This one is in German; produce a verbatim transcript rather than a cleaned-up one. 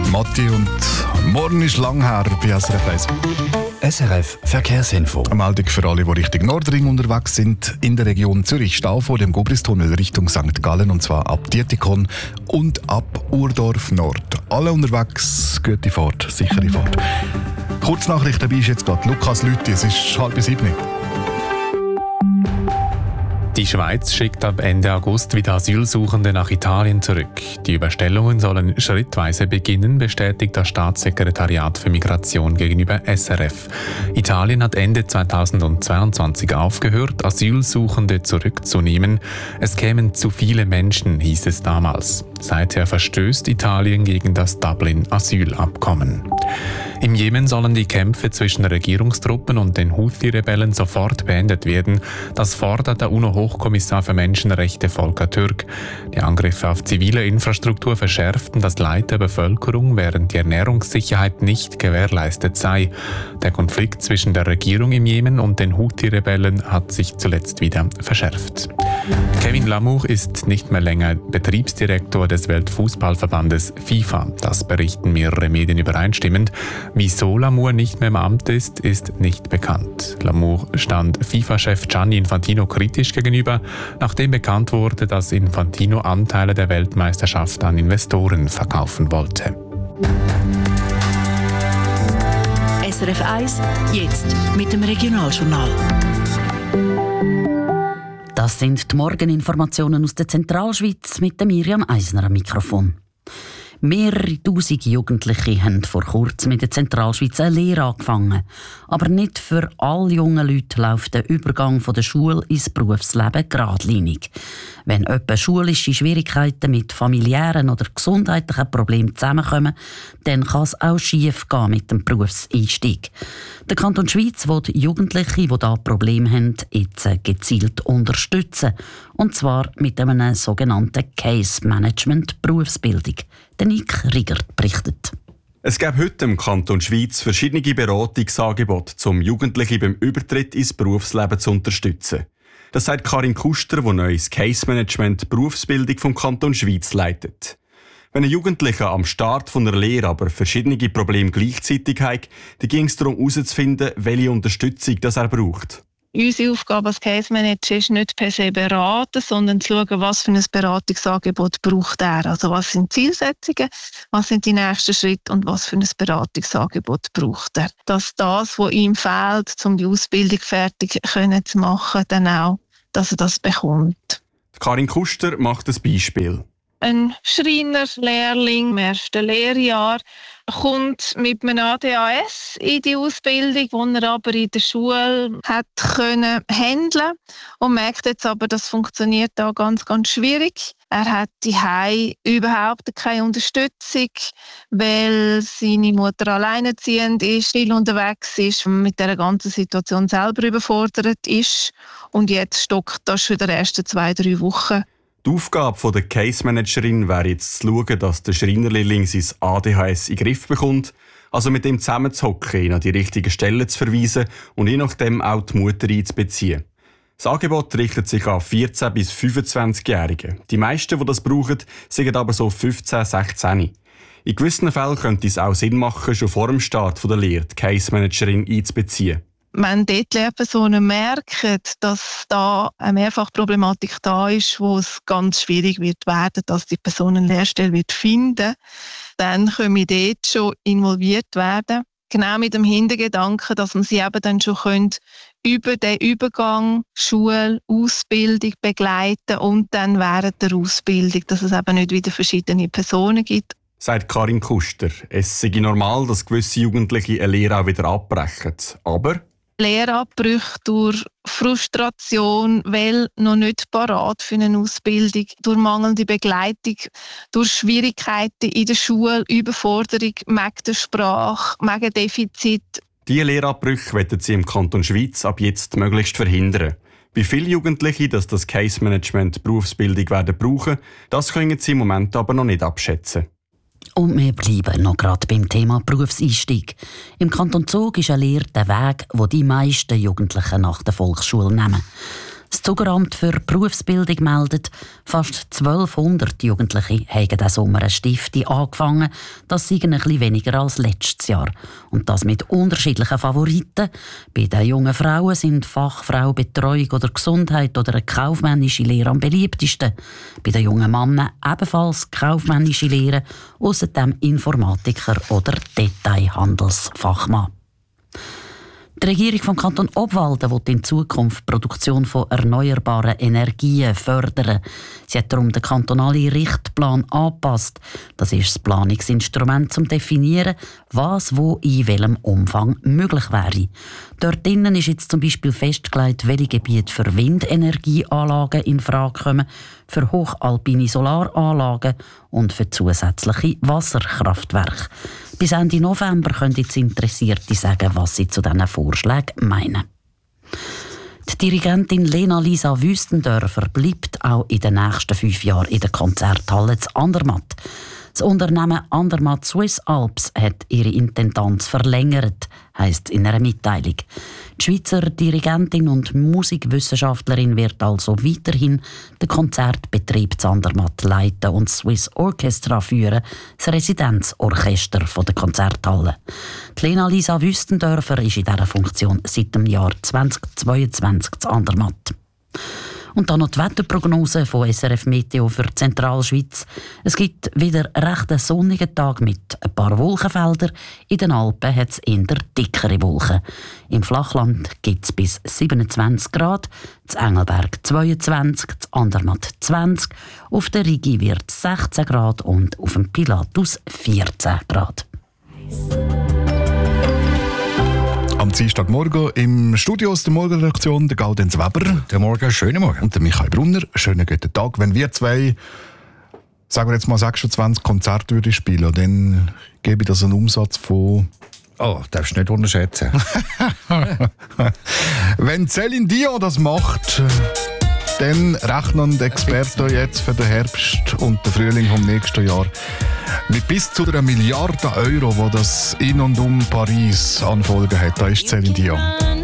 Matti, und morgen ist lang her bei S R F eins. S R F Verkehrsinfo. Eine Meldung für alle, die Richtung Nordring unterwegs sind. In der Region Zürich Stau vor dem Gobristunnel Richtung Sankt Gallen, und zwar ab Dietikon und ab Urdorf Nord. Alle unterwegs, gute Fahrt, sichere Fahrt. Kurznachricht, dabei ist jetzt gerade Lukas Lüthi, es ist halb sieben. Die Schweiz schickt ab Ende August wieder Asylsuchende nach Italien zurück. Die Überstellungen sollen schrittweise beginnen, bestätigt das Staatssekretariat für Migration gegenüber S R F. Italien hat Ende zweitausendzweiundzwanzig aufgehört, Asylsuchende zurückzunehmen. Es kämen zu viele Menschen, hieß es damals. Seither verstößt Italien gegen das Dublin-Asylabkommen. Im Jemen sollen die Kämpfe zwischen Regierungstruppen und den Houthi-Rebellen sofort beendet werden. Das fordert der UNO-Hochkommissar für Menschenrechte Volker Türk. Die Angriffe auf zivile Infrastruktur verschärften das Leid der Bevölkerung, während die Ernährungssicherheit nicht gewährleistet sei. Der Konflikt zwischen der Regierung im Jemen und den Houthi-Rebellen hat sich zuletzt wieder verschärft. Kevin Lamour ist nicht mehr länger Betriebsdirektor des Weltfußballverbandes FIFA. Das berichten mehrere Medien übereinstimmend. Wieso Lamour nicht mehr im Amt ist, ist nicht bekannt. Lamour stand FIFA-Chef Gianni Infantino kritisch gegenüber, nachdem bekannt wurde, dass Infantino Anteile der Weltmeisterschaft an Investoren verkaufen wollte. S R F eins, jetzt mit dem Regionaljournal. Das sind die Morgeninformationen aus der Zentralschweiz mit Miriam Eisner am Mikrofon. Mehrere tausend Jugendliche haben vor kurzem in der Zentralschweiz eine Lehre angefangen. Aber nicht für alle jungen Leute läuft der Übergang von der Schule ins Berufsleben geradlinig. Wenn etwa schulische Schwierigkeiten mit familiären oder gesundheitlichen Problemen zusammenkommen, dann kann es auch schief gehen mit dem Berufseinstieg. Der Kanton Schweiz will Jugendliche, die da Probleme haben, jetzt gezielt unterstützen. Und zwar mit einem sogenannten Case Management Berufsbildung. Der Nick Riegert berichtet. Es gibt heute im Kanton Schweiz verschiedene Beratungsangebote, um Jugendliche beim Übertritt ins Berufsleben zu unterstützen. Das sagt Karin Kuster, die neues Case Management Berufsbildung vom Kanton Schweiz leitet. Wenn ein Jugendlicher am Start von der Lehre aber verschiedene Probleme gleichzeitig hat, dann ging es darum herauszufinden, welche Unterstützung das er braucht. Unsere Aufgabe als Case Manager ist nicht per se beraten, sondern zu schauen, was für ein Beratungsangebot braucht er. Also was sind die Zielsetzungen, was sind die nächsten Schritte und was für ein Beratungsangebot braucht er. Dass das, was ihm fehlt, um die Ausbildung fertig können zu machen, dann auch, dass er das bekommt. Karin Kuster macht ein Beispiel. Ein Schreinerlehrling im ersten Lehrjahr kommt mit einem A D H S in die Ausbildung, die er aber in der Schule hat können handeln und merkt jetzt aber, das funktioniert da ganz, ganz schwierig. Er hat daheim überhaupt keine Unterstützung, weil seine Mutter alleinerziehend ist, viel unterwegs ist, mit der ganzen Situation selber überfordert ist und jetzt stockt das schon in den ersten zwei, drei Wochen. Die Aufgabe der Case-Managerin wäre jetzt zu schauen, dass der Schreinerlehrling sein A D H S in den Griff bekommt, also mit ihm zusammenzuhocken, ihn an die richtige Stelle zu verweisen und je nachdem auch die Mutter einzubeziehen. Das Angebot richtet sich an vierzehn- bis fünfundzwanzigjährige. Die meisten, die das brauchen, sind aber so fünfzehn, sechzehn. In gewissen Fällen könnte es auch Sinn machen, schon vor dem Start der Lehre die Case-Managerin einzubeziehen. Wenn dort Lehrpersonen merken, dass da eine Mehrfachproblematik da ist, wo es ganz schwierig wird werden, dass die Person eine Lehrstelle wird finden, dann können wir dort schon involviert werden. Genau mit dem Hintergedanken, dass man sie eben dann schon können, über den Übergang Schule, Ausbildung begleiten und dann während der Ausbildung, dass es eben nicht wieder verschiedene Personen gibt. Sagt Karin Kuster. Es sei normal, dass gewisse Jugendliche eine Lehre auch wieder abbrechen. Aber Lehrabbrüche durch Frustration, weil noch nicht parat für eine Ausbildung, durch mangelnde Begleitung, durch Schwierigkeiten in der Schule, Überforderung, wegen der Sprache, wegen Defizit. Diese Lehrabbrüche wollen sie im Kanton Schweiz ab jetzt möglichst verhindern. Wie viele Jugendliche das, das Case Management Berufsbildung werden brauchen, das können sie im Moment aber noch nicht abschätzen. Und wir bleiben noch gerade beim Thema Berufseinstieg. Im Kanton Zug ist eine Lehre der Weg, den die meisten Jugendlichen nach der Volksschule nehmen. Das Zugeramt für Berufsbildung meldet, fast zwölfhundert Jugendliche haben diesen Sommer eine Stiftung angefangen. Das sei ein bisschen weniger als letztes Jahr. Und das mit unterschiedlichen Favoriten. Bei den jungen Frauen sind Fachfrau, Betreuung oder Gesundheit oder eine kaufmännische Lehre am beliebtesten. Bei den jungen Männern ebenfalls kaufmännische Lehre, außerdem Informatiker oder Detailhandelsfachmann. Die Regierung vom Kanton Obwalden will in Zukunft die Produktion von erneuerbaren Energien fördern. Sie hat darum den kantonalen Richtplan angepasst. Das ist das Planungsinstrument, um zu definieren, was wo in welchem Umfang möglich wäre. Dort drinnen ist jetzt zum Beispiel festgelegt, welche Gebiete für Windenergieanlagen in Frage kommen, für hochalpine Solaranlagen und für zusätzliche Wasserkraftwerke. Bis Ende November können jetzt Interessierte sagen, was sie zu diesen Vorschlägen meinen. Die Dirigentin Lena-Lisa Wüstendörfer bleibt auch in den nächsten fünf Jahren in der Konzerthalle zu Andermatt. Das Unternehmen Andermatt Swiss Alps hat ihre Intendanz verlängert, heisst es in einer Mitteilung. Die Schweizer Dirigentin und Musikwissenschaftlerin wird also weiterhin den Konzertbetrieb zu Andermatt leiten und das Swiss Orchestra führen, das Residenzorchester der Konzerthalle. Die Lena-Lisa Wüstendörfer ist in dieser Funktion seit dem Jahr zweitausendzweiundzwanzig zu Andermatt. Und dann noch die Wetterprognose von S R F Meteo für die Zentralschweiz. Es gibt wieder einen recht sonnigen Tag mit ein paar Wolkenfeldern. In den Alpen hat es eher dickere Wolken. Im Flachland gibt es bis siebenundzwanzig Grad, zu Engelberg zweiundzwanzig, zu Andermatt zwanzig, auf der Rigi wird es sechzehn Grad und auf dem Pilatus vierzehn Grad. Am Dienstagmorgen im Studio aus der Morgenredaktion der Gaudenz Weber. Guten Morgen, schönen Morgen. Und der Michael Brunner. Schönen guten Tag. Wenn wir zwei, sagen wir jetzt mal sechsundzwanzig Konzerte würden spielen, dann gebe ich das einen Umsatz von... Oh, darfst du nicht unterschätzen. Wenn Céline Dion das macht, dann rechnen die Experten jetzt für den Herbst und den Frühling vom nächsten Jahr mit bis zu einer Milliarde Euro, wo das in und um Paris an Folgen hat. Da ist Céline Dion.